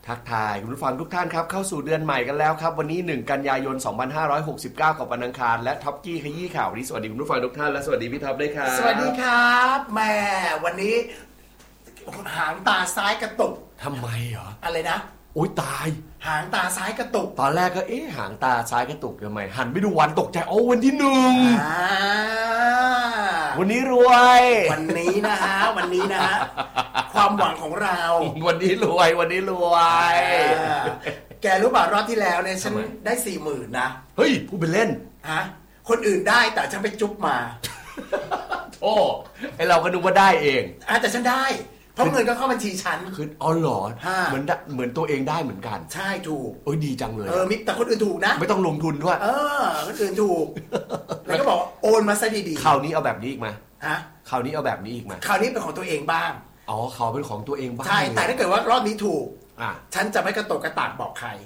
ทักทายคุณผู้ฟังทุกท่านครับเข้าสู่เดือนใหม่กันแล้วครับวันนี้1กันยายน2569กับวันอังคารและท็อปกี้ขยี้ข่าววันนี้สวัสดีคุณผู้ฟังทุกท่านและสวัสดีพี่ท็อปด้วยครับสวัสดีครับแม่วันนี้หางตาซ้ายกระตุกทำไมเหรออะไรนะโอ๊ยตายหางตาซ้ายกระตุกตอนแรกก็หางตาซ้ายกระตุกทำไมหันไปดูวันตกใจโอ้วันที่1วันนี้รวยวันนี้นะฮะวันนี้นะความหวังของเราวันนี้รวยวันนี้รวยแกรู้ป่ะรอบที่แล้วเนี่ยฉันได้ 40,000 นะเฮ้ยพูดเป็นเล่นฮะคนอื่นได้แต่ฉันไปจุ๊บมาโอ้ไอเราก็นึกว่าได้เองแต่ฉันได้เพราะเงินก็เข้าบัญชีฉันคืออ๋อเหรอเหมือนตัวเองได้เหมือนกันใช่ถูกโอ้ยดีจังเลยมิแต่คนอื่นถูกนะไม่ต้องลงทุนด้วยคนอื่นถูกแล้วก็บอกโอนมาซะดีๆคราวนี้เอาแบบนี้อีกมั้ยฮะคราวนี้เอาแบบนี้อีกมั้ยคราวนี้เป็นของตัวเองบ้างอ๋อเขาเป็นของตัวเองบ้างใช่แต่ถ้าเกิดว่ารอบนี้ถูกฉันจะไม่กระตกกระตากบอกใคร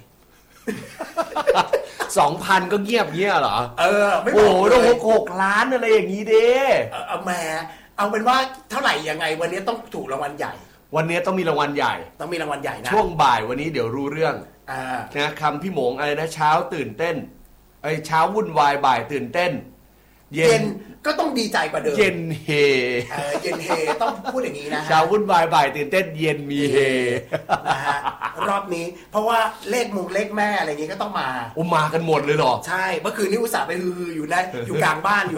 2,000 ก็เงียบเงี้ยเหรอไม่บอกโอ้ต้อง6 ล้านอะไรอย่างงี้ดิแหมเอาเป็นว่าเท่าไหร่ยังไงวันนี้ต้องถูกรางวัลใหญ่วันนี้ต้องมีรางวัลใหญ่ต้องมีรางวัลใหญ่นะช่วงบ่ายวันนี้เดี๋ยวรู้เรื่องนะคำพี่หมงอะไรนะเช้าตื่นเต้นเช้าวุ่นวายบ่ายตื่นเต้นเย็นก็ต้องดีใจกว่าเดิมเย็นเฮเย็นเฮต้องพูดอย่างนี้นะเช้าวุ่นวายบ่ายตื่นเต้นเย็นมีเฮนะฮะรอบนี้เพราะว่าเลขมุงเลขแม่อะไรอย่างงี้ก็ต้องมามากันหมดเลยเหรอใช่เมื่อคืนนี้อุตส่าห์ไปฮืออยู่ได้อยู่กลางบ้านอยู่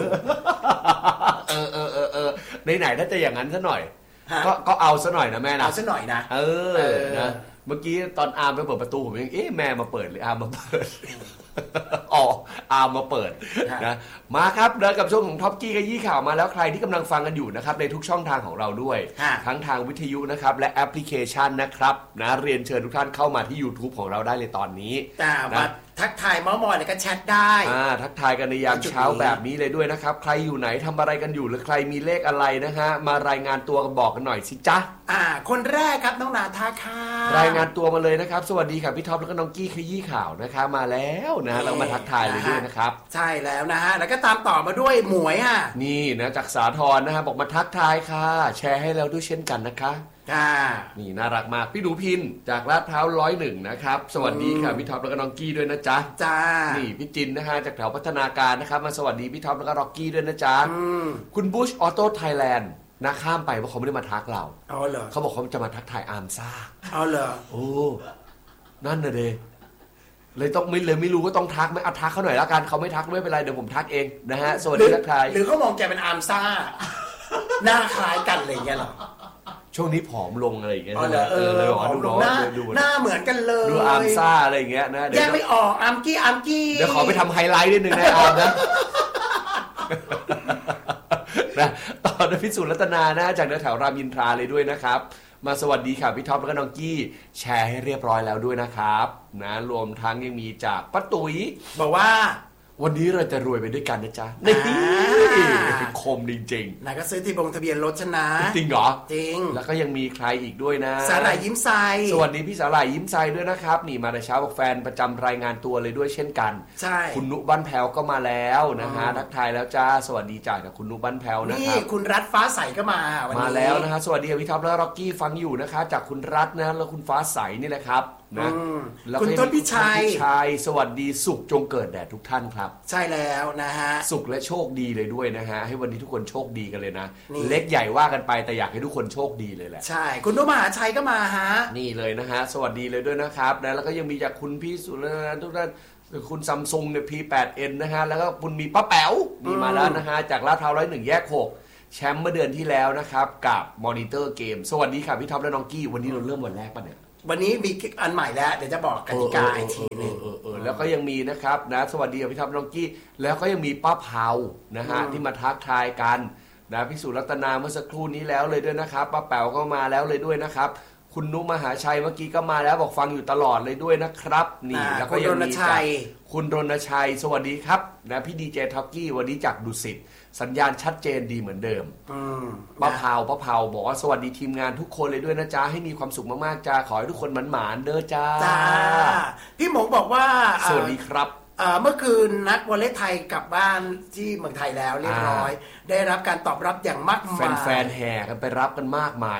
ไหนๆถ้าจะอย่างนั้นซะหน่อยก็เอาซะหน่อยนะแม่นะเอาซะหน่อยนะนะเมื่อกี้ตอนอาร์มไปเปิดประตูผมยังแม่มาเปิดหรืออาร์มมาเปิดอาร์มมาเปิดนะมาครับเดินกับช่วงของท็อปกี้ขยี้ข่าวมาแล้วใครที่กำลังฟังกันอยู่นะครับในทุกช่องทางของเราด้วยทั้งทางวิทยุนะครับและแอปพลิเคชันนะครับนะเรียนเชิญทุกท่านเข้ามาที่ YouTube ของเราได้เลยตอนนี้นะทักทายเม้ามอยแล้วก็แชทได้ทักทายกันในยามเช้าแบบนี้เลยด้วยนะครับใครอยู่ไหนทำอะไรกันอยู่หรือใครมีเลขอะไรนะฮะมารายงานตัวกันบอกกันหน่อยสิจ๊ะคนแรกครับน้องนาทาค่ะรายงานตัวมาเลยนะครับสวัสดีค่ะพี่ท็อปแล้วก็น้องกี้ขยี้ข่าวนะคะมาแล้วนะเรามาทักทายเลยด้วยนะครับใช่แล้วนะฮะแล้วก็ตามต่อมาด้วยหมวยนี่นะจากสาธรนะฮะบอกมาทักทายค่ะแชร์ให้เราด้วยเช่นกันนะคะนี่น่ารักมากพี่หนูพินจากลาดพร้าว101นะครับสวัสดีค่ะพี่ท็อปแล้วก็น้องกี้ด้วยนะจ๊ะนี่พี่จินนะฮะจากแถวพัฒนาการนะครับมาสวัสดีพี่ท็อปแล้วก็ร็อกกี้ด้วยนะจ๊ะคุณบูชออโต้ไทยแลนด์นะข้ามไปเพราะเขาไม่ได้มาทักเราเหรอเขาบอกเขาจะมาทักทายอาร์มซ่าเหรอโอ้นั่นน่ะเดเลยต้องไม่รู้ว่าต้องทักไหมทักเขาหน่อยละกันเขาไม่ทักไม่เป็นไรเดี๋ยวผมทักเองนะฮะสวัสดีทักทายหรือเขามองแกเป็นอาร์มซ่าหน้าคล้ายกันอะไรอย่างเงี้ยหรอช่วงนี้ผอมลงอะไรอย่างเงี้ยเลยผอมลงหน้าเหมือนกันเลยดูอาร์มซ่าอะไรอย่างเงี้ยนะแยกไม่ออกอาร์มกี้เดี๋ยวขอไปทำไฮไลท์นิดนึงนะอาร์มนะต่อด้วยพิสูจน์รัตนานะจากแถวรามอินทราเลยด้วยนะครับมาสวัสดีค่ะพี่ท็อปแล้วก็น้องกี้แชร์ให้เรียบร้อยแล้วด้วยนะครับนะรวมทั้งยังมีจากป้าตุ๋ยบอกว่าวันนี้เราจะรวยไปด้วยกันนะจ๊ะนี่คมจริงๆนายก็ซื้อที่ทะเบียนรถชนะจริงเหรอจริงแล้วก็ยังมีใครอีกด้วยนะสาหร่ายยิ้มใสสวัสดีพี่สาหร่ายยิ้มใสด้วยนะครับนี่มาในเช้าบอกแฟนประจำรายงานตัวเลยด้วยเช่นกันใช่คุณนุบ้านแพ้วก็มาแล้วนะฮะทักทายแล้วจ้าสวัสดีจากคุณนุบ้านแพ้วนะครับนี่คุณรัฐฟ้าใสก็มาวันนี้มาแล้วนะฮะสวัสดีพี่ท็อปแล้วร็อกกี้ฟังอยู่นะคะจากคุณรัฐนะแล้วคุณฟ้าใสนี่แหละครับนะคุณต้นพิชัยสวัสดีสุขจงเกิดแด่ทุกท่านครับใช่แล้วนะฮะสุขและโชคดีเลยด้วยนะฮะให้วันนี้ทุกคนโชคดีกันเลยนะเล็กใหญ่ว่ากันไปแต่อยากให้ทุกคนโชคดีเลยแหละใช่คุณนุมหาชัยก็มาฮะนี่เลยนะฮะสวัสดีเลยด้วยนะครับนะแล้วก็ยังมีจากคุณพี่สุรนันท์ทุกท่านคุณซัมซุงเนี่ย P8N นะฮะแล้วก็คุณมีป้าแป๋วมีมาแล้วนะฮะจากลาดพร้าว101แยก6แชมป์เมื่อเดือนที่แล้วนะครับกับมอนิเตอร์เกมสวัสดีค่ะพี่ท็อปและน้องกี้วันนี้เราเริ่มวันแรกป่ะเนี่ยวันนี้มีอันใหม่แล้วเดี๋ยวจะบอกกติกาอีกทีนึงแล้วก็ยังมีนะครับนะสวัสดีพี่ท็อปน้องกี้แล้วก็ยังมีป้าเผานะฮะที่มาทักทายกันนะพิสุรัตนาเมื่อสักครู่นี้แล้วเลยด้วยนะครับป้าแป๋วก็มาแล้วเลยด้วยนะครับคุณนุมหาชัยเมื่อกี้ก็มาแล้วบอกฟังอยู่ตลอดเลยด้วยนะครับนี่แล้วก็ยังมีคุณรณชัยสวัสดีครับนะพี่ดีเจท็อกกี้วันนี้จากดุสิตสัญญาณชัดเจนดีเหมือนเดิมป้าเผาบอกว่าสวัสดีทีมงานทุกคนเลยด้วยนะจ๊ะให้มีความสุขมากๆจ้าขอให้ทุกคนหมานๆเด้อจ้าพี่หมงบอกว่าสวัสดีครับเมื่อคืนนักวอลเลย์ไทยกลับบ้านที่เมืองไทยแล้วเรียบร้อยได้รับการตอบรับอย่างมากมายแฟนๆแห่กันไปรับกันมากมาย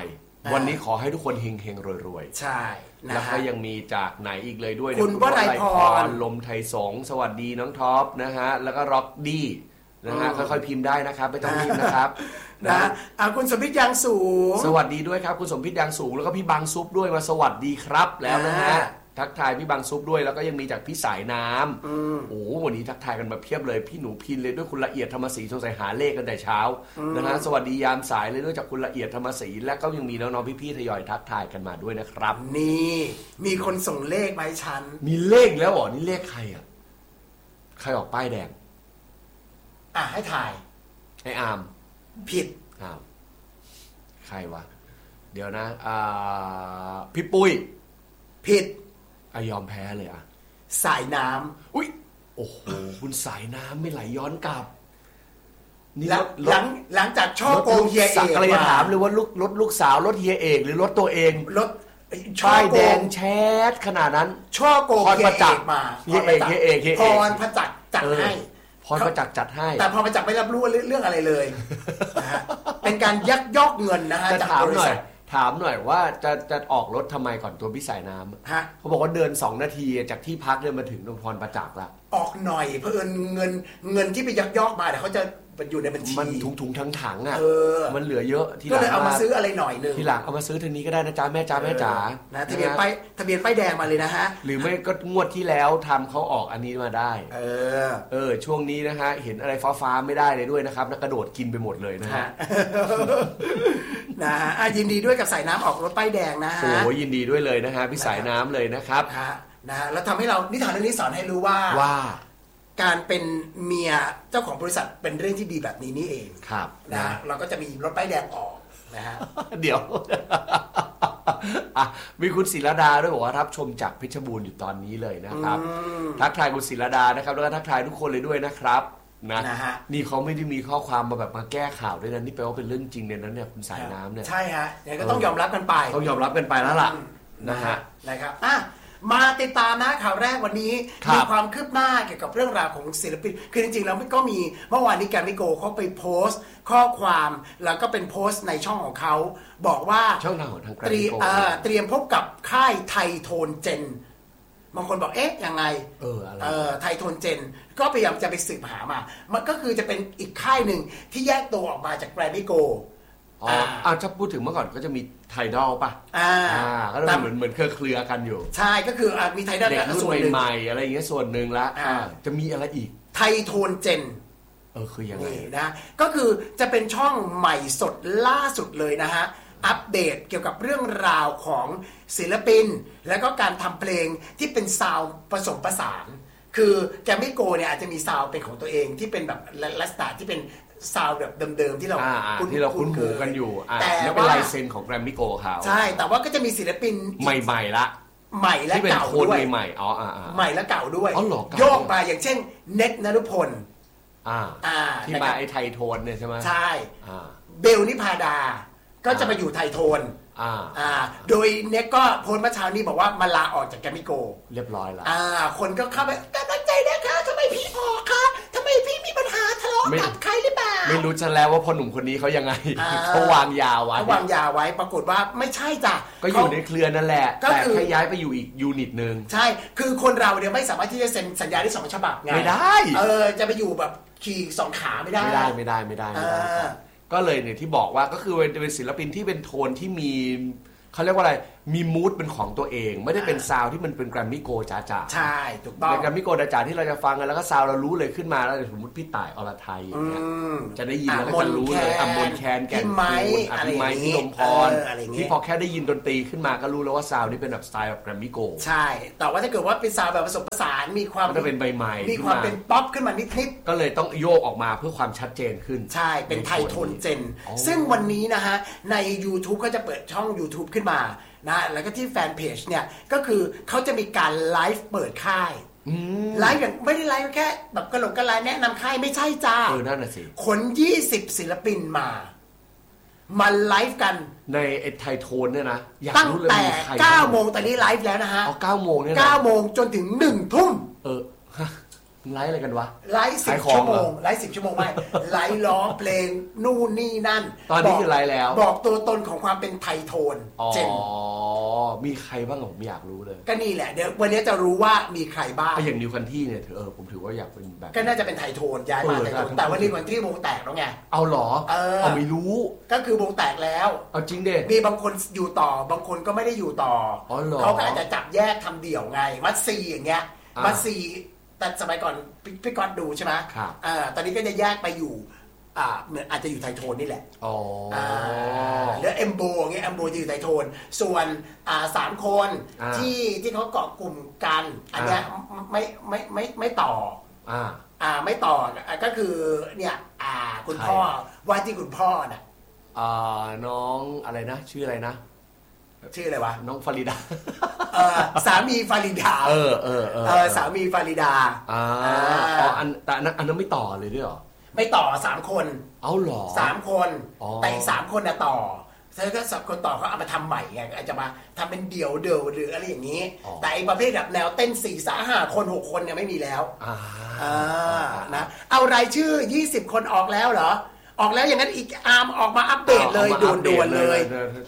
วันนี้ขอให้ทุกคนเฮงๆรวยใช่ๆแล้วก็ยังมีจากไหนอีกเลยด้วยคุณวรัยพรลมไทยสงสวัสดีน้องท็อปนะฮะแล้วก็ร็อกดี้นะฮะค่อยๆพิมพ์ได้นะครับไม่ต้องรีบนะครับนะคุณสมพิษยางสูงสวัสดีด้วยครับคุณสมพิษยางสูงแล้วก็พี่บางซุปด้วยมาสวัสดีครับแล้วนะฮะทักทายพี่บางซุปด้วยแล้วก็ยังมีจากพี่สายน้ำโอ้วันนี้ทักทายกันมาเพียบเลยพี่หนูพินเลยด้วยคุณละเอียดธรรมศรีสงสัยหาเลขกันแต่เช้านะฮะสวัสดียามสายเลยด้วยจากคุณละเอียดธรรมศรีและก็ยังมีน้องๆพี่ๆทยอยทักทายกันมาด้วยนะครับนี่มีคนส่งเลขมาให้ฉันมีเลขแล้วเหรอนี่เลขใครอ่ะใครออกป้ายแดงให้ถ่ายไอ้อาร์มผิดใครวะเดี๋ยวนะพี่ปุ้ยผิดยอมแพ้เลยสายน้ำอุ้ยโอ้โหคุณสายน้ำไม่ไหลย้อนกลับนี่หลังจากช่อโกงเฮียเอกอะไรถามเลยว่ารถลูกสาวรถเฮียเอกหรือรถตัวเองรถป้ายแดงแชทขนาดนั้นช่อโกงเฮียเอกมาเฮียเอกพรพระจักรจัดให้พรประจักษ์จัดให้แต่พรประจักษ์ไม่รับรู้เรื่องอะไรเลยนะฮะเป็นการยักยอกเงินนะฮะจากบริษัทถามหน่อยว่าจะออกรถทำไมก่อนตัวพี่สายน้ำเขาบอกว่าเดิน2 นาทีจากที่พักเดินมาถึงตรงพรประจักษ์ละออกหน่อยเพราะเงินที่ไปยักยอกมาเดี๋ยวเขาจะอยู่ในบัญชีมันถุงถังมันเหลือเยอะทีหลังก็เลยเอามาซื้ออะไรหน่อยนึงทีหลังเอามาซื้อทีนี้ก็ได้นะจ๊ะแม่จ๋านะทะเบียนป้ายแดงมาเลยนะฮะหรือไม่ก็งวดที่แล้วทำเขาออกอันนี้มาได้ช่วงนี้นะฮะเห็นอะไรฟ้าไม่ได้เลยด้วยนะครับแล้วกระโดดกินไปหมดเลยนะฮะนะฮะยินดีด้วยกับสายน้ำออกรถป้ายแดงนะฮะโอ้ยินดีด้วยเลยนะฮะพี่สายน้ำเลยนะครับนะฮะแล้วทำให้เรานิทานเรื่องนี้สอนให้รู้ว่าการเป็นเมียเจ้าของบริษัทเป็นเรื่องที่ดีแบบนี้นี่เองครับนะเราก็จะมีรถป้ายแดงออกนะฮะเดี๋ยวมีคุณศิรดาด้วยบอกว่ารับชมจากเพชรบูรณ์อยู่ตอนนี้เลยนะครับทักทายคุณศิรดานะครับแล้วก็ทักทายทุกคนเลยด้วยนะครับนะนี่เขาไม่ได้มีข้อความมาแบบมาแก้ข่าวด้วยนะนี่แปลว่าเป็นเรื่องจริงเนี่ยนั้นเนี่ยคุณสายน้ำเนี่ยใช่ฮะเนี่ยก็ต้องยอมรับกันไปต้องยอมรับกันไปแล้วล่ะนะฮะนะครับมาติดตามนะข่าวแรกวันนี้มีความคืบหน้าเกี่ยวกับเรื่องราวของศิลปินคือจริงๆแล้วก็มีเมื่อวานนี้แกรมมี่โกเขาไปโพสต์ข้อความแล้วก็เป็นโพสต์ในช่องของเขาบอกว่าช่องทางของทางแกรมมี่โกเตรียมพบกับค่ายไทโทนเจนบางคนบอกยังไงไทโทนเจนก็พยายามจะไปสืบหามามันก็คือจะเป็นอีกค่ายหนึ่งที่แยกตัวออกมาจากแกรมมี่โกถ้าพูดถึงเมื่อก่อนก็จะมีไทดอลป่ะก็จะเหมือนเครือกันอยู่ใช่ก็คือมีไทดอลเด็กรุ่นใหม่ๆอะไรอย่างเงี้ยส่วนหนึ่งละจะมีอะไรอีกไทโทนเจนคือยังไงนะก็คือจะเป็นช่องใหม่สดล่าสุดเลยนะฮะอัปเดตเกี่ยวกับเรื่องราวของศิลปินและก็การทำเพลงที่เป็นซาวด์ผสมผสานคือแกรมมี่โกเนี่ยอาจจะมีซาวด์เป็นของตัวเองที่เป็นแบบลักษณะที่เป็นซาวด์แบบเดิมๆที่เราคุ้นหูกันอยู่แต่เป็นลายเซ็นของแกรมมี่โกเขาใช่แต่ว่าก็จะมีศิลปินใหม่ๆละใหม่และเก่าด้วยใหม่ใหม่และเก่าด้วยโยกมาอย่างเช่นเน็ตณรุพลที่มาไอ้ไทโทนเนี่ยใช่ไหมใช่เบลนิพาดาก็จะมาอยู่ไทโทนโดยเน็กก็โพสต์เมื่อเช้านี้บอกว่ามาลาออกจากแกรมมี่โกเรียบร้อยแล้วคนก็เข้าไปกำลังใจนะคะทำไมพี่ออกคะทำไมพี่มีปัญหาทะเลาะกับใครหรือเปล่าไม่รู้จะแล้วว่าพ่อหนุ่มคนนี้เขายังไงเขาวางยาไว้ปรากฏว่าไม่ใช่จ้ะก็อยู่ในเครือนั่นแหละแต่แค่ย้ายไปอยู่อีกยูนิตนึงใช่คือคนเราเนี่ยไม่สามารถที่จะเซ็นสัญญาได้2 ฉบับไงไม่ได้จะไปอยู่แบบขี่2 ขาไม่ได้ก็เลยเนี่ยที่บอกว่าก็คือเป็นศิลปินที่เป็นโทนที่มีเขาเรียกว่าอะไรมีมูดเป็นของตัวเองไม่ได้เป็นซาวที่มันเป็นแกรมมี่โกจ๋าใช่ถูกต้องเป็นแกรมมี่โกจ๋าที่เราจะฟังกันแล้วก็ซาวเรารู้เลยขึ้นมาแล้วสมมติพี่ต่ายอรไทยอย่างเงี้ยจะได้ยินแล้วก็จะรู้เลยมนแคนแก่นคูนพี่ไม้พี่ลมพรที่พอแค่ได้ยินดนตรีขึ้นมาก็รู้แล้วว่าซาวนี้เป็นแบบสไตล์แบบแกรมมี่โกใช่แต่ว่าถ้าเกิดว่าเป็นซาวแบบผสมผสานมีความจะเป็นใบไม้มีความเป็นป๊อปขึ้นมานิดๆก็เลยต้องโยกออกมาเพื่อความชัดเจนขึ้นใช่เป็นไทโทนเจนซึ่งวันนี้นะฮะใน YouTube เขาจะเปิดช่อง YouTube ขึ้นมานะแล้วก็ที่แฟนเพจเนี่ยก็คือเขาจะมีการไลฟ์เปิดค่ายไลฟ์อย่างไม่ได้ไลฟ์แค่แบบกระโหลกกระลาแนะนำค่ายไม่ใช่จ้านั่นน่ะสิขน20ศิลปินมาไลฟ์กันในไทโทนเนี่ยนะตั้งแต่9 โมงตอนนี้ไลฟ์แล้วนะฮะ 9 โมงเนี่ยนะ 9 โมงจนถึง1 ทุ่มไลฟ์อะไรกันวะไลฟ์10 ชั่วโมงไลฟ์10 ชั่วโมงไม่ไลฟ์ร้องเพลงนู่นนี่นั่นตอนนี้คือไลฟ์แล้วบอกตัวตนของความเป็นไทโทนเจนมีใครบ้างผมอยากรู้เลยก็นี่แหละเดี๋ยววันนี้จะรู้ว่ามีใครบ้างอย่างนิวคันที่เนี่ยผมถือว่าอยากเป็นแบบก็น่าจะเป็นไทโทนย้ายมาไทโทนแต่วันนี้วันที่วงแตกแล้วไงเอาหรอไม่รู้ก็คือวงแตกแล้วเอาจริงเด้มีบางคนอยู่ต่อบางคนก็ไม่ได้อยู่ต่อเขาก็อาจจะจับแยกทำเดี่ยวไงมัดซีอย่างเงี้ยมัดซีแต่สมัยก่อนพี่ก๊อตดูใช่ไหมตอนนี้ก็จะแยกไปอยู่เหมือนอาจจะอยู่ไทโทนนี่แหละแล้วเอมโบเงี้ยเอมโบจะอยู่ไทโทนส่วน3 คนที่เขาเกาะกลุ่มกันอันเนี้ยไม่ต่อไม่ต่อก็คือเนี่ยคุณพ่อว่าที่คุณพ่อน่ะน้องอะไรนะชื่ออะไรนะชื่ออะไรวะน้องฟาริดาสามีฟาริดาสามีฟาริดาแต่อันนั้นไม่ต่อเลยด้วยหรอไม่ต่อ3 คนเอาหรอ 3 คนแต่อีก3 คนน่ะต่อแล้วก็สับคนต่อเขาเอามาทำใหม่ไงอาจจะมาทำเป็นเดี่ยวหรืออะไรอย่างนี้แต่อีกประเภทแบบแนวเต้น4-5 คน6 คนเนี่ยไม่มีแล้วนะเอารายชื่อ20 คนออกแล้วเหรอออกแล้วอย่างนั้นอีกอาร์มออกมาอัปเดตเลยด่วนๆเลย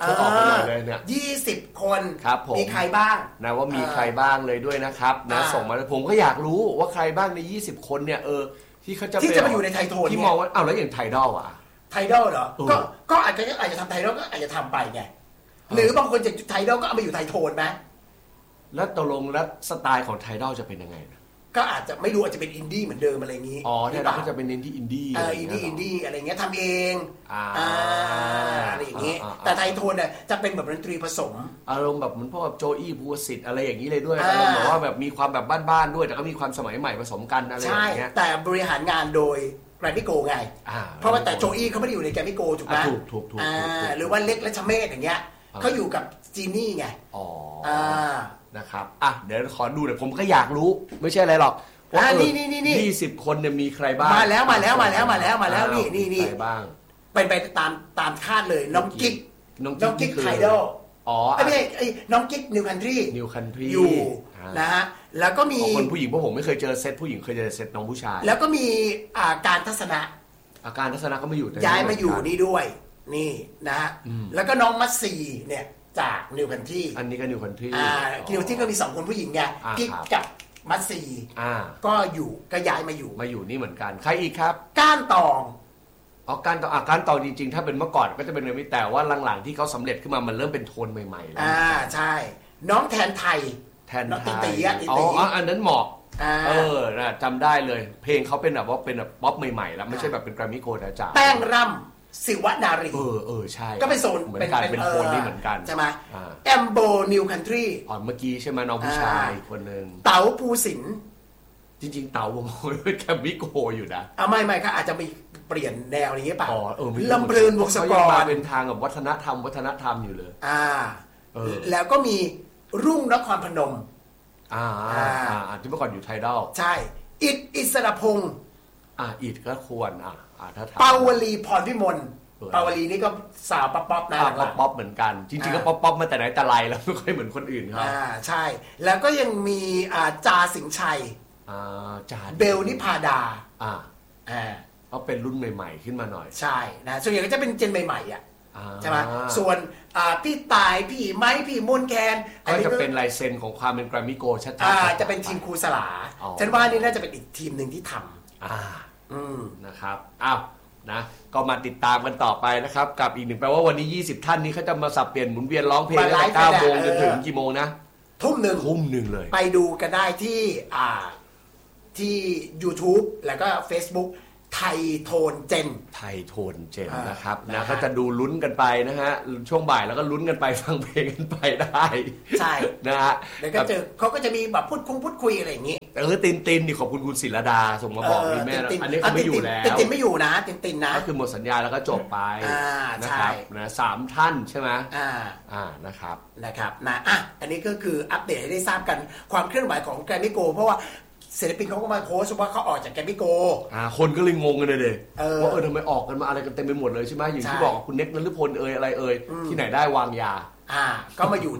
20 คนมีใครบ้างนะว่ามีใครบ้างเลยด้วยนะครับนะส่งมาผมก็อยากรู้ว่าใครบ้างใน20 คนเนี่ยที่เขาจะมาอยู่ในไทโทนที่มองว่าแล้วอย่างไทดอลไทดอลเหรอก็อาจจะทำไทดอลก็อาจจะทำไปไงหรือบางคนจากไทดอลก็เอามาอยู่ไทโทนไหมแล้วตกลงแล้วสไตล์ของไทดอลจะเป็นยังไงก็อาจจะไม่รู้อาจจะเป็นอินดี้เหมือนเดิมอะไรอย่างนี้ไทดอลก็จะเป็นเน้นที่อินดี้อินดี้อะไรเงี้ยทำเองอะไรอย่างนี้แต่ไทโทนเนี่ยจะเป็นแบบดนตรีผสมอารมณ์แบบเหมือนพวกโจอี้ภูวสิทธิ์อะไรอย่างนี้เลยด้วยอารมณ์แบบว่าแบบมีความแบบบ้านๆด้วยแต่ก็มีความสมัยใหม่ผสมกันอะไรอย่างเงี้ยแต่บริหารงานโดยแกรมมี่โกไงเพราะว่าแต่โจอี้เขาไม่ได้อยู่ในแกรมมี่โกถูกไหมถูกหรือว่าเล็กและชเมธอย่างเงี้ยเขาอยู่กับจีนี่ไงนะครับเดี๋ยวขอดูหน่อยผมก็อยากรู้ไม่ใช่อะไรหรอกนี่ 20 คนเนี่ยมีใครบ้างมาแล้วนี่ใครบ้างเป็นไปตามคาดเลยน้องกิ๊กไทดอลไม่ใช่น้องกิ๊กนิวคันทรีอยู่นะฮะแล้วก็มีคนผู้หญิงเพราะผมไม่เคยเจอเซตผู้หญิงเคยเจอเซตน้องผู้ชายแล้วก็มีการทัศนะก็มาอยู่ย้ายมาอยู่นี่ด้วยนี่นะฮะแล้วก็น้องมัสซีเนี่ยจากนิวคันทรีอันนี้ก็นิวคันทรีนิวคันทรีก็มี2 คนผู้หญิงไงกิ๊กกับมัสซีก็ย้ายมาอยู่นี่เหมือนกันใครอีกครับก้านตองก้านตองจริงๆถ้าเป็นเมื่อก่อนก็จะเป็นเลยแต่ว่าหลังๆที่เขาสำเร็จขึ้นมามันเริ่มเป็นโทนใหม่ๆแล้วใช่น้องแทนไทยอันนั้นเหมาะนะจำได้เลยเพลงเขาเป็นแบบว่าเป็นแบบป๊อปใหม่ๆแล้วไม่ใช่แบบเป็นแกรมมี่โกลด์จ๋าแป้งร่ำศิวนารีใช่ก็เป็นโซนเป็นโทนนี่เหมือนกันใช่ไหมแอมโบนิวคันทรีเมื่อกี้ใช่ไหมน้องผู้ชายคนนึงเต๋าภูสินจริงๆเต๋าผมเป็นแกรมมี่โกลด์อยู่นะไม่ก็อาจจะมีเปลี่ยนแนวอย่างนี้ป่ะลำเพลินวงศกรมาเป็นทางแบบวัฒนธรรมอยู่เลยแล้วก็มีรุ่งนครพนมที่เมื่อก่อนอยู่ไทดอลใช่อิสระพงษ์อิดก็ควรถ้าเปาวลีพรพิมลเปาวลีนี่ก็สาวป๊อปนะป๊อปเหมือนกันจริงๆก็ป๊อปมาแต่ไหนแต่ไรแล้วไม่ค่อยเหมือนคนอื่นครับใช่แล้วก็ยังมีจาสิงห์ชัยเบลนิพาดาเขาเป็นรุ่นใหม่ๆขึ้นมาหน่อยใช่นะส่วนใหญ่ก็จะเป็นเจนใหม่ๆใช่ไหมส่วนพี่ตายพี่ไม้พี่มนแคนก็จะเป็นลายเซ็นของความเป็นแกรมมี่โกลด์ชัดๆจะเป็นทีมครูสลาฉันว่านี่น่าจะเป็นอีกทีมหนึ่งที่ทำนะครับนะก็มาติดตามกันต่อไปนะครับกับอีกหนึ่งแปลว่าวันนี้20 ท่านนี้เขาจะมาสับเปลี่ยนหมุนเวียนร้องเพลงตั้งแต่9 โมงจนถึงกี่โมงนะทุ่มหนึ่งเลยไปดูกันได้ที่ YouTube แล้วก็ Facebookไทโทนเจนนะครับนะก็จะดูลุ้นกันไปนะฮะช่วงบ่ายแล้วก็ลุ้นกันไปฟังเพลงกันไปได้ใช่นะฮะแล้วก็เขาก็จะมีแบบพูดคุยอะไรอย่างนี้ตินนี่ขอบคุณศิรดาส่งมาบอกนี่แม่อันนี้เขาไม่อยู่แล้วตินไม่อยู่นะตินนะก็คือหมดสัญญาแล้วก็จบไปนะครับนะ3 ท่านใช่ไหมนะครับนะอันนี้ก็คืออัปเดตให้ได้ทราบกันความเคลื่อนไหวของแกรมมี่โกลด์เพราะว่าศิลปินเขาก็มาโพสต์ว่าเขาออกจากแกรมมี่โกลด์คนก็เลยงงกันเลยว่าทำไมออกกันมาอะไรกันเต็มไปหมดเลยใช่ไหมอย่างที่บอกคุณเน็กนฤพลอะไรที่ไหนได้วางยาก็มาอยู่นี่แหละ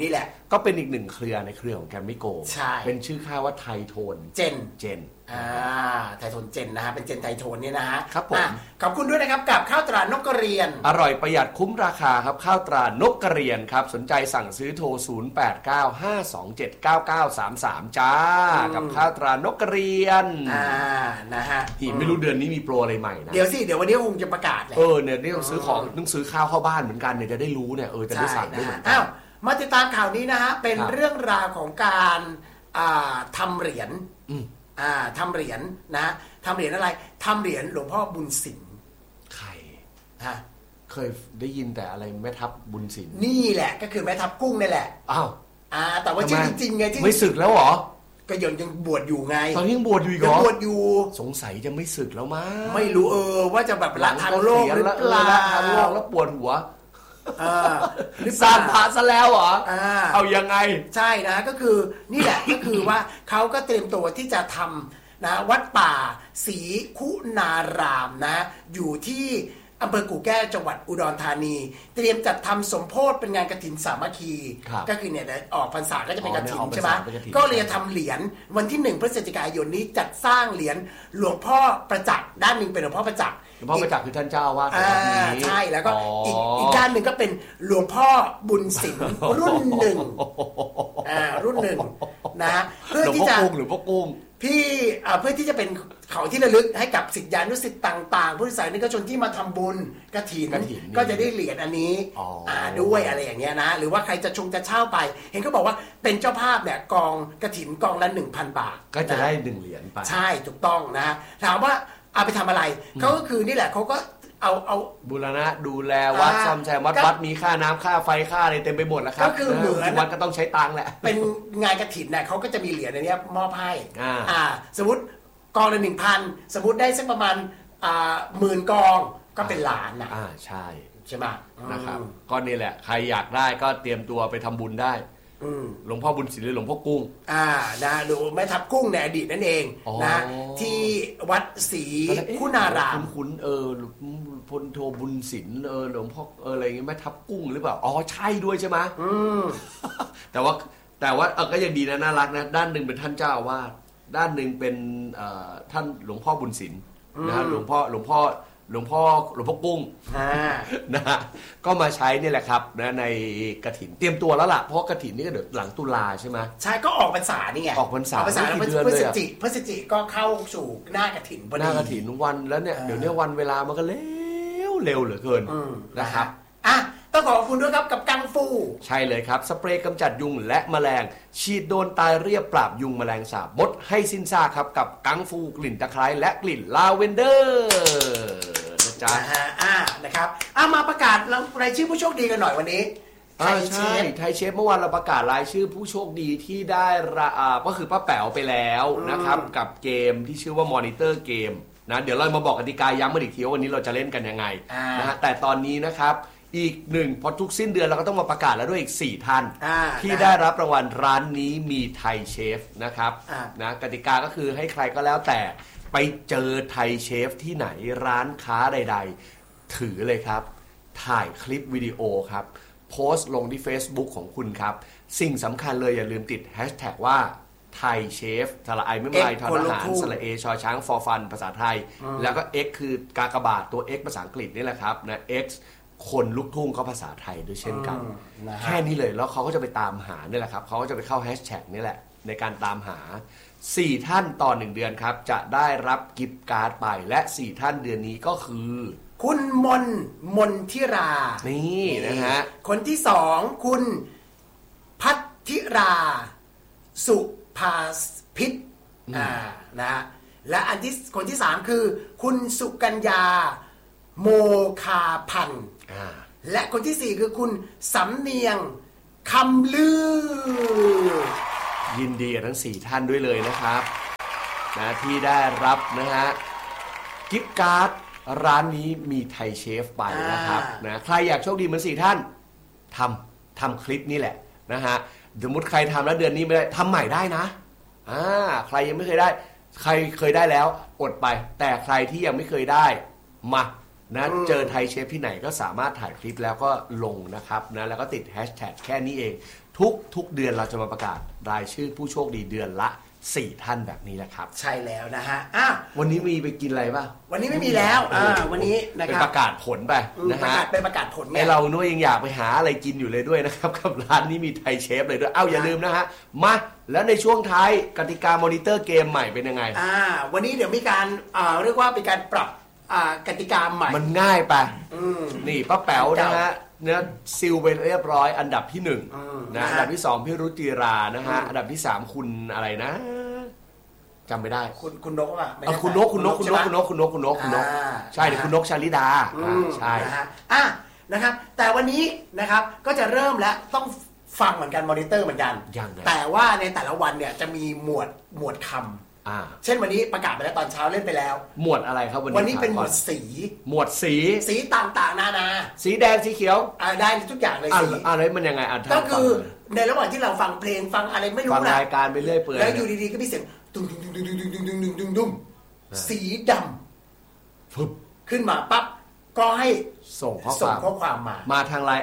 ก็เป็นอีกหนึ่งเครือในเครือของแกรมมี่โกลด์ใช่เป็นชื่อค่ายว่าไทโทนเจนไทโทนเจนนะฮะเป็นเจนไทโทนเนี่ยนะฮะครับผมขอบคุณด้วยนะครับกับข้าวตรานกกระเรียนอร่อยประหยัดคุ้มราคาครับข้าวตรานกกระเรียนครับสนใจสั่งซื้อโทร0895279933จ้ากับข้าวตรานกกระเรียนนะฮะไม่รู้เดือนนี้มีโปรอะไรใหม่นะเดี๋ยววันนี้คงจะประกาศแหละเนี่ยนี่ต้องซื้อของต้องซื้อข้าวเข้าบ้านเหมือนกันเนี่ยจะได้รู้เนี่ยจะได้สั่งได้เหมือนกันมาติดตามข่าวนี้นะฮะเป็นเรื่องราวของการทำเหรียญทำเหรียญนะทำเหรียญอะไรทำเหรียญหลวงพ่อบุญสินใครเคยได้ยินแต่อะไรแม่ทัพบุญสินนี่แหละก็คือแม่ทัพกุ้งนี่แหละอ้าวแต่ว่าชื่อจริงๆไงที่ไม่สึกแล้วเหรอก็ยังบวชอยู่ไงตอนนี้ยังบวชอยู่อีกเหรอบวชอยู่สงสัยจะไม่สึกแล้วมั้งไม่รู้ว่าจะแบบละทางโลกหรือเปล่าละทางโลกแล้วปวดหัวสร้างพระซะแล้วเหรอเอายังไงใช่นะก็คือนี่แหละก็คือว่าเขาก็เตรียมตัวที่จะทำนะวัดป่าศรีคุณารามนะอยู่ที่อำเภอกู่แก้วจังหวัดอุดรธานีเตรียมจัดทำสมโภชเป็นงานกฐินสามัคคีก็คือเนี่ยออกพรรษาก็จะเป็นกฐินใช่ไหมก็เลยทำเหรียญวันที่1 พฤศจิกายนนี้จัดสร้างเหรียญหลวงพ่อประจักษ์ด้านหนึ่งเป็นหลวงพ่อประจักษ์หลวงพ่อประจักษ์คือท่านเจ้าอาวาสใช่แล้วก็อีกด้านหนึ่งก็เป็นหลวงพ่อบุญสินรุ่นหนึ่งนะเพื่อที่จะหรือพ่อกุ้งพี่เพื่อที่จะเป็นเขาที่ระลึกให้กับศิษยานุศิษย์ต่างๆผู้ศรัทธานิกชนที่มาทำบุญกฐินก็จะได้เหรียญอันนี้ด้วยอะไรอย่างเงี้ยนะหรือว่าใครจะจะเช่าไปเห็นเขาบอกว่าเป็นเจ้าภาพเนี่ยกองกฐินกองละ 1,000 บาทก็จะได้1เหรียญไปใช่ถูกต้องนะถามว่าเอาไปทำอะไรเขาก็คือนี่แหละเขาก็เอาบูรณะดูแลวัดซ่อมแซมวัดมีค่าน้ำค่าไฟค่าอะไรเต็มไปหมดแล้วครับก็คือเหมือนวัดก็ต้องใช้ตังค์แหละเป็นงานกฐินเนี่ยเขาก็จะมีเหรียญอันนี้มอบให้สมมติกองละ 1,000 สมมติได้สักประมาณ10,000 กองก็เป็นล้านนะใช่ไหมนะครับก็นี่แหละใครอยากได้ก็เตรียมตัวไปทำบุญได้หลวงพ่อบุญศิลป์หรือหลวงพ่อกุ้งนะหรือแม่ทับกุ้งในอดีตนั่นเองนะที่วัดศรีคุณารามคุณพลโทบุญศิลป์หลวงพ่ออะไรเงี้ยแม่ทับกุ้งหรือเปล่าใช่ด้วยใช่ไหมแต่ว่าก็ยังดีนะน่ารักนะด้านหนึ่งเป็นท่านเจ้าอาวาสด้านหนึ่งเป็นท่านหลวงพ่อบุญศิลป์นะหลวงพ่อกุ้งนะฮะก็มาใช้นี่แหละครับนะในกฐินเตรียมตัวแล้วล่ะเพราะกฐินนี่ก็เดี๋ยวหลังตุลาใช่ไหมใช่ก็ออกพรรษานี่ไงออกพรรษาแล้วพฤศจิกก็เข้าสู่หน้ากฐินพอดีหน้ากฐินวันแล้วเนี่ยเดี๋ยวนี้วันเวลามันก็เร็วเหลือเกินนะครับต้องขอบคุณด้วยครับกับกังฟูใช่เลยครับสเปรย์กำจัดยุงและแมลงฉีดโดนตายเรียบปราบยุงแมลงสาบมดให้สิ้นซากครับกับกังฟูกลิ่นตะไคร้และกลิ่นลาเวนเดอร์นะจ๊ะนะครับมาประกาศรายชื่อผู้โชคดีกันหน่อยวันนี้ใช่ไทยเชฟเมื่อวานเราประกาศรายชื่อผู้โชคดีที่ได้ก็คือป้าแป๋วไปแล้วนะครับกับเกมที่ชื่อว่ามอนิเตอร์เกมนะเดี๋ยวเรามาบอกกติกาย้ำกันอีกทีว่าวันนี้เราจะเล่นกันยังไงนะฮะแต่ตอนนี้นะครับอีก1พอทุกสิ้นเดือนเราก็ต้องมาประกาศแล้วด้วยอีก4ท่านที่ได้รับรางวัลร้านนี้มีไทยเชฟนะครับนะกติกาก็คือให้ใครก็แล้วแต่ไปเจอไทยเชฟที่ไหนร้านค้าใดๆถือเลยครับถ่ายคลิปวิดีโอครับโพสต์ลงที่ Facebook ของคุณครับสิ่งสำคัญเลยอย่าลืมติดแฮชแท็กว่าไทยเชฟสระไอไม่มาทอทหารสระเอชอช้างฟอร์ฟันภาษาไทยแล้วก็ X คือกากบาทตัว X ภาษาอังกฤษนี่แหละครับนะ X คนลูกทุ่งเขาภาษาไทยด้วยเช่นกันแค่นี้เลยแล้วเขาก็จะไปตามหานี่แหละครับเขาก็จะไปเข้าแฮชแท็กนี่แหละในการตามหา4ท่านต่อ1เดือนครับจะได้รับกิฟต์การ์ดไปและ4ท่านเดือนนี้ก็คือคุณมนทิรานี่นะฮะคนที่2คุณพัทธิราสุภาพิษนะและคนที่3คือคุณสุกัญญาโมคาพันธ์และคนที่4คือคุณสำเนียงคำลือยินดีกับทั้ง4ท่านด้วยเลยนะครับนะที่ได้รับนะฮะกิฟต์การ์ดร้านนี้มีไทยเชฟไปนะครับนะใครอยากโชคดีเหมือน4ท่านทำคลิปนี่แหละนะฮะสมมติใครทำแล้วเดือนนี้ไม่ได้ทำใหม่ได้นะใครยังไม่เคยได้ใครเคยได้แล้วอดไปแต่ใครที่ยังไม่เคยได้มานะเจอไทยเชฟที่ไหนก็สามารถถ่ายคลิปแล้วก็ลงนะครับนะแล้วก็ติดแฮชแท็กแค่นี้เองทุกเดือนเราจะมาประกาศรายชื่อผู้โชคดีเดือนละ4 ท่านแบบนี้แหละครับใช่แล้วนะฮะวันนี้มีไปกินอะไรป่ะวันนี้ไม่มีแล้ววันนี้นะครับเป็นประกาศผลไปนะฮะเป็นประกาศผลไอเราด้วยยังอยากไปหาอะไรกินอยู่เลยด้วยนะครับกับร้านนี้มีไทยเชฟเลยด้วยอย่าลืมนะฮะมาแล้วในช่วงท้ายกติกามอนิเตอร์เกมใหม่เป็นยังไงวันนี้เดี๋ยวมีการเรียกว่าเป็นการปรับกติกาใหม่มันง่ายไปนี่ป้าแป๋วนะฮะเนี่ยซิลไปเรียบร้อยอันดับที่1นะอันดับที่2พี่รุจิรานะฮะอันดับที่3คุณอะไรนะจำไม่ได้คุณนกป่ะคุณนกใช่เดี๋ยวคุณนกชาลิดาใช่นะครับแต่วันนี้นะครับก็จะเริ่มแล้วต้องฟังเหมือนกันมอนิเตอร์เหมือนกันแต่ว่าในแต่ละวันเนี่ยจะมีหมวดคำเช่นวันนี้ประกาศไปแล้วตอนเช้าเล่นไปแล้วหมวดอะไรครับวันนี้เป็นหมวดสีต่างๆนานาสีแดงสีเขียวได้ทุกอย่างเลยสีอะไรมันยังไงก็คือในระหว่างที่เราฟังเพลงฟังอะไรไม่รู้นะฟังรายการไปเรื่อยเปื่อยแล้วอยู่ดีๆก็มีเสียงดุ้มสีดำขึ้นมาปั๊บก็ให้ส่งข้อความมาทาง LINE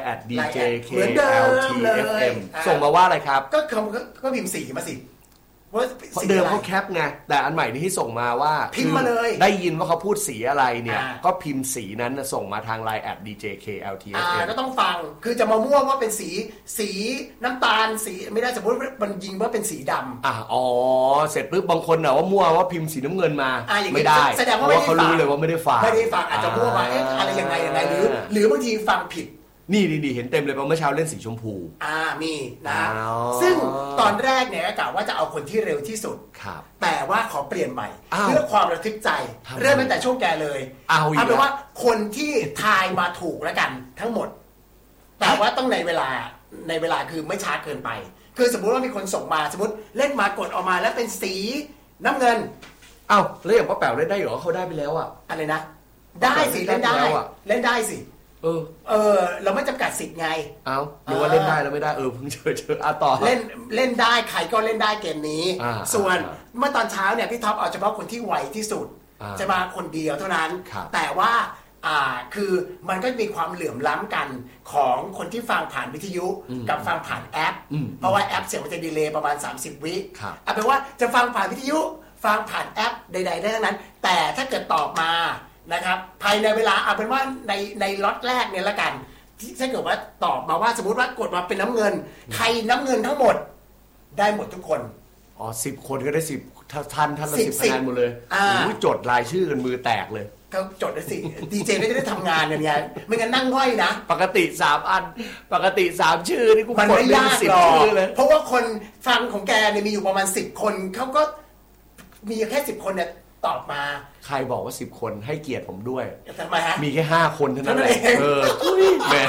@djkltfm ส่งมาว่าอะไรครับก็พิมพ์สีมาสิเดิมเขาแคปไงแต่อันใหม่นี้ที่ส่งมาว่าพิมพ์มาเลยได้ยินว่าเขาพูดสีอะไรเนี่ยก็พิมพ์สีนั้นส่งมาทาง LINE @djkltfm ก็ต้องฟังคือจะมามั่วว่าเป็นสีน้ำตาลสีไม่ได้สมมติมันยิงว่าเป็นสีดำเสร็จปุ๊บบางคนว่ามั่วว่าพิมพ์สีน้ำเงินมาไม่ได้แสดงว่าเขารู้เลยว่าไม่ได้ฟังอาจจะมั่วว่าอะไรยังไงหรือบางทีฟังผิดนี่เห็นเต็มเลยเพราะเมื่อเช้าเล่นสีชมพูมีนะซึ่งตอนแรกเนี่ยกะว่าจะเอาคนที่เร็วที่สุดแต่ว่าขอเปลี่ยนใหม่เพื่อความระทึกใจเริ่มตั้งแต่ช่วงแกเลยเอาเป็นว่าคนที่ทายมาถูกแล้วกันทั้งหมดแต่ว่าต้องในเวลาคือไม่ช้าเกินไปคือสมมุติว่ามีคนส่งมาสมมติเล่นมากดออกมาแล้วเป็นสีน้ำเงินแล้วอย่างป้าแป๋วเล่นได้เหรอเขาได้ไปแล้วอะไรนะได้สิเล่นได้สิเราไม่จำกัดสิทธิ์ไงหรือว่าเล่นได้แล้วไม่ได้เพิ่งเจอต่อเล่นได้ใครก็เล่นได้เกมนี้ส่วนเมื่อตอนเช้าเนี่ยพี่ท็อปเอาเฉพาะคนที่ไวที่สุดจะมาคนเดียวเท่านั้นแต่ว่าคือมันก็มีความเหลื่อมล้ำกันของคนที่ฟังผ่านวิทยุกับฟังผ่านแอปเพราะว่าแอปเสียงมันจะดีเลย์ประมาณ30 วิเอาเป็นว่าจะฟังผ่านวิทยุฟังผ่านแอปใดๆได้ทั้งนั้นแต่ถ้าเกิดตอบมานะครับภายในเวลาเอาเป็นว่าในล็อตแรกเนี่ยละกันถ้าเกิดว่าตอบมาว่าสมมติว่ากดมาเป็นน้ำเงินใครน้ำเงินทั้งหมดได้หมดทุกคน 10 คนก็ได้10ท่านละ10 คะแนนหมดเลยจดรายชื่อกันมือแตกเลยก็จดได้สิดีเจก็จะได้ทำงานอย่างเงี้ยไม่งั้นนั่งห้อยนะปกติ3 อันปกติ3 ชื่อนี่กูมันไม่ยากหรอกเพราะว่าคนฟังของแกเนี่ยมีอยู่ประมาณ10 คนเขาก็มีแค่10 คนเนี่ยตอบมาใครบอกว่า10 คนให้เกียรติผมด้วยทำไมฮะมีแค่5 คนเท่านั้นแหละแม่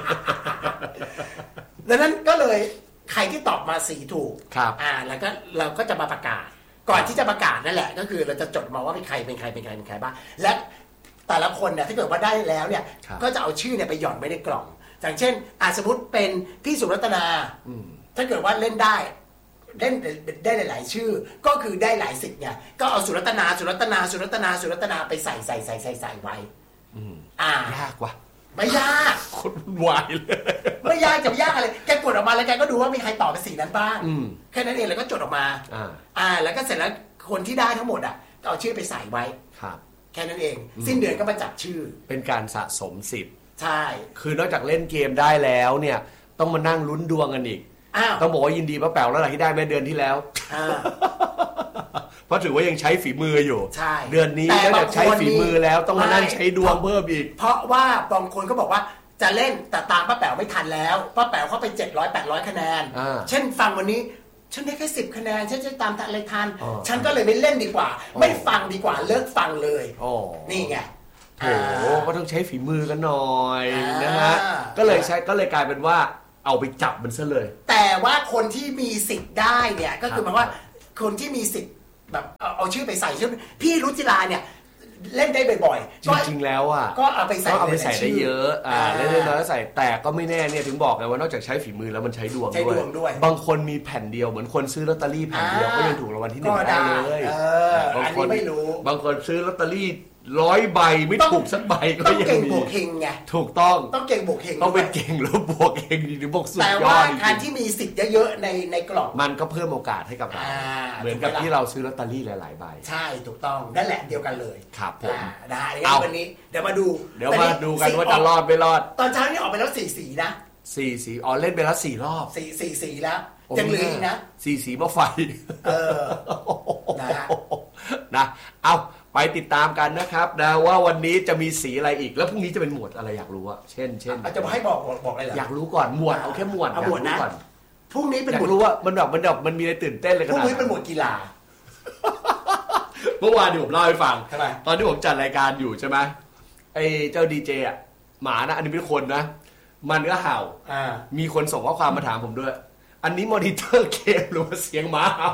ดังนั้นก็เลยใครที่ตอบมาสีถูกแล้วก็เราก็จะมาประกาศก่อนที่จะประกาศนั่นแหละก็คือเราจะจดมาว่าเป็นใครบ้างและแต่ละคนเนี่ยถ้าเกิดว่าได้แล้วเนี่ยก็จะเอาชื่อเนี่ยไปหย่อนไว้ในกล่องอย่างเช่นสมมติเป็นพี่สุรัตนาถ้าเกิดว่าเล่นได้หลายชื่อก็คือได้หลายสิทธิ์ไงก็เอาสุรัตนาไปใส่ไว้ยากว่ะไม่ยากคนวายเลยไม่ยากจะยากอะไรแกกดออกมาแล้วแกก็ดูว่ามีใครตอบเป็นสีนั้นบ้างแค่นั้นเองแล้วก็จดออกมาแล้วก็เสร็จแล้วคนที่ได้ทั้งหมดก็เอาชื่อไปใส่ไว้แค่นั้นเองสิ้นเดือนก็มาจับชื่อเป็นการสะสมสิทธิ์ใช่คือนอกจากเล่นเกมได้แล้วเนี่ยต้องมานั่งลุ้นดวงกันอีกต้องบอกว่ายินดีป้าแป๋วแล้วล่ะที่ได้แม่เดือนที่แล้วเพราะถือว่ายังใช้ฝีมืออยู่เดือนนี้ก็จะใช้ฝีมือแล้วต้องมานั่งใช้ดวงเพิ่มอีกเพราะว่าบางคนก็บอกว่าจะเล่นแต่ตามป้าแป๋วไม่ทันแล้วป้าแป๋วเข้าไป700-800 คะแนนเช่นฟังวันนี้ฉันได้แค่10 คะแนนฉันจะตามอะไรทันฉันก็เลยไม่เล่นดีกว่าไม่ฟังดีกว่าเลิกฟังเลยนี่ไงโถก็ต้องใช้ฝีมือกันหน่อยนะฮะก็เลยกลายเป็นว่าเอาไปจับมันซะเลยแต่ว่าคนที่มีสิทธิ์ได้เนี่ยก็คือหมายว่าคนที่มีสิทธิ์แบบเอาชื่อไปใส่ชื่อพี่รุจิราเนี่ยเล่นได้บ่อยๆจริงๆแล้วก็เอาไปใส่ได้เยอะเล่นน้อยใส่แต่ก็ไม่แน่เนี่ยถึงบอกไงว่านอกจากใช้ฝีมือแล้วมันใช้ดวงด้วยบางคนมีแผ่นเดียวเหมือนคนซื้อลอตเตอรี่แผ่นเดียวก็ยังถูกรางวัลที่1ได้เลยบางคนไม่รู้บางคนซื้อลอตเตอรี่ 100 ใบไม่ถูกสักใบก็ยังมีต้องเก่งบวกเฮงไงถูกต้องเก่งบวกเฮงต้องเป็นเก่งแล้วบวกเฮงหรือบวกสุดยอดแต่ว่าการที่มีสิทธิ์เยอะๆในกล่องมันก็เพิ่มโอกาสให้กับเราเหมือนกับที่เราซื้อลอตเตอรี่หลายๆใบใช่ถูกต้องนั่นแหละเดียวกันเลยครับผมได้งั้นวันนี้เดี๋ยวมาดูกันว่าจะรอดไม่รอดตอนเช้านี่ออกไปแล้ว4 สีนะ 4 สีเล่นไปแล้ว4 รอบ 4 สีแล้วยังเหลืออีกนะ 4 สีหม้อไฟนะเอาไปติดตามกันนะครับนะว่าวันนี้จะมีสีอะไรอีกแล้วพรุ่งนี้จะเป็นหมวดอะไรอยากรู้อะเช่นจะให้บอกอะไรเหรออยากรู้ก่อนหมวดเอาแค่หมวดก่อนพรุ่งนี้เป็นหมวดรู้ว่ามันมีอะไรตื่นเต้นเลยขนาดพรุ่งนี้เป็นหมวดกีฬาเมื่อวานที่ผมเล่าให้ฟังตอนที่ผมจัดรายการอยู่ใช่ไหมไอ้เจ้าดีเจอะหมานะอันนี้เป็นคนนะมันก็เห่ามีคนส่งข้อความมาถามผมด้วยอันนี้มอนิเตอร์เกมหรือว่าเสียงหมาเห่า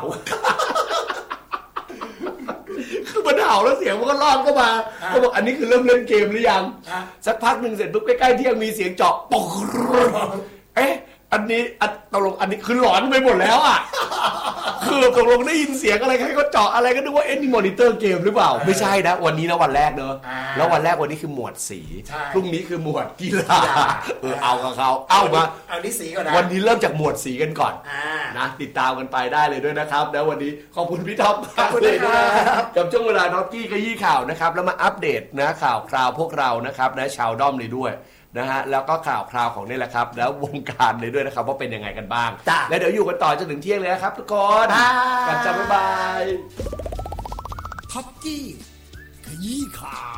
คือมันเห่าแล้วเสียงมันก็รอดเข้ามาก็บอกอันนี้คือเริ่มเล่นเกมหรือยังสักพักหนึ่งเสร็จปุ๊บใกล้ๆเที่ยงมีเสียงเจาะปกอันนี้ตกลงอันนี้คือหลอนไปหมดแล้วอ่ะคือตกลงได้ยินเสียงอะไรใครก็เจาะอะไรก็นึกว่านี่มอนิเตอร์เกมหรือเปล่าไม่ใช่นะวันนี้นะวันแรกเนอะแล้ววันแรกวันนี้คือหมวดสีพรุ่งนี้คือหมวดกีฬาเอากับเขาเอามาเอานี้สีก่อนนะวันนี้เริ่มจากหมวดสีกันก่อนนะติดตามกันไปได้เลยด้วยนะครับแล้ววันนี้ขอบคุณพี่ท็อปขอบคุณนะครับกับช่วงเวลาท็อปกี้ขยี้ข่าวนะครับแล้วมาอัปเดตนะข่าวคราวพวกเรานะครับและชาวด้อมเลยด้วยนะฮะแล้วก็ข่าวคราวของนี่แหละครับแล้ววงการเลยด้วยนะครับว่าเป็นยังไงกันบ้างแล้วเดี๋ยวอยู่กันต่อจนถึงเที่ยงเลยนะครับทุกคนกันจ้าบ๊ายบายท็อปกี้ขยี้ข่าว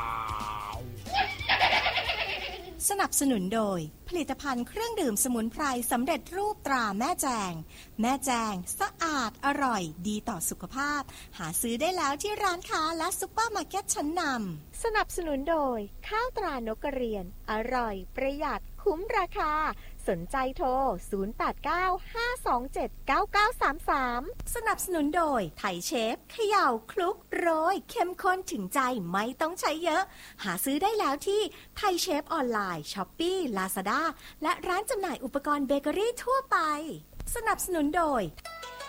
สนับสนุนโดยผลิตภัณฑ์เครื่องดื่มสมุนไพรสำเร็จรูปตราแม่แจงแม่แจงสะอาดอร่อยดีต่อสุขภาพหาซื้อได้แล้วที่ร้านค้าและซุปเปอร์มาร์เก็ตชั้นนำสนับสนุนโดยข้าวตรานกกระเรียนอร่อยประหยัดคุ้มราคาสนใจโทร0895279933 สนับสนุนโดยไทยเชฟเขย่าคลุกโรยเข้มข้นถึงใจไม่ต้องใช้เยอะหาซื้อได้แล้วที่ไทยเชฟออนไลน์ช้อปปี้ลาซาด้าและร้านจำหน่ายอุปกรณ์เบเกอรี่ทั่วไปสนับสนุนโดย